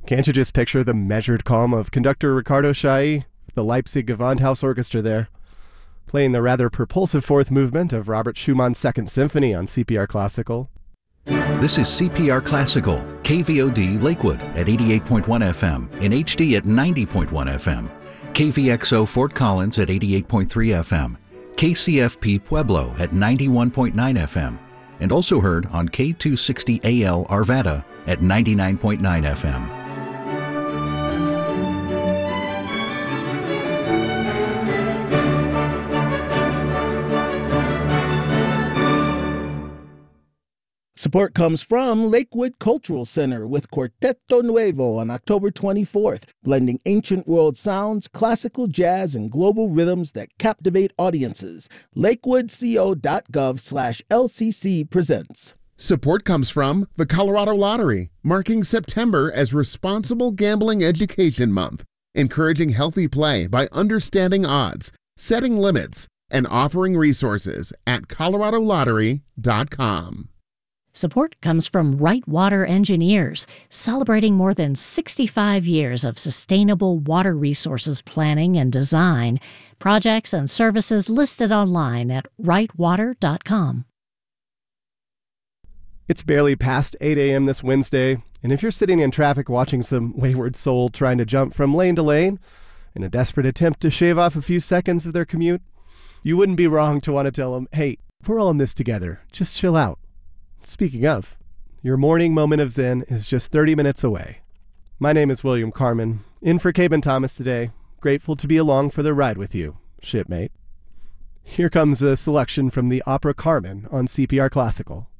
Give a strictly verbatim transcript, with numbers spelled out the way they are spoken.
Can't you just picture the measured calm of conductor Ricardo Chailly, the Leipzig Gewandhaus Orchestra there, playing the rather propulsive fourth movement of Robert Schumann's Second Symphony on C P R Classical? This is C P R Classical, K V O D Lakewood at eighty-eight point one F M, in H D at ninety point one F M, K V X O Fort Collins at eighty-eight point three F M, K C F P Pueblo at ninety-one point nine F M, and also heard on K two sixty A L Arvada at ninety-nine point nine F M. Support comes from Lakewood Cultural Center with Quarteto Nuevo on October twenty-fourth, blending ancient world sounds, classical jazz, and global rhythms that captivate audiences. lakewoodco.gov slash LCC presents. Support comes from the Colorado Lottery, marking September as Responsible Gambling Education Month, encouraging healthy play by understanding odds, setting limits, and offering resources at colorado lottery dot com. Support comes from Right Water Engineers, celebrating more than sixty-five years of sustainable water resources planning and design. Projects and services listed online at right water dot com. It's barely past eight a.m. this Wednesday, and if you're sitting in traffic watching some wayward soul trying to jump from lane to lane in a desperate attempt to shave off a few seconds of their commute, you wouldn't be wrong to want to tell them, hey, we're all in this together. Just chill out. Speaking of, your morning moment of zen is just thirty minutes away. My name is William Carmen, in for Cabin Thomas today. Grateful to be along for the ride with you, shipmate. Here comes a selection from the opera Carmen on C P R Classical.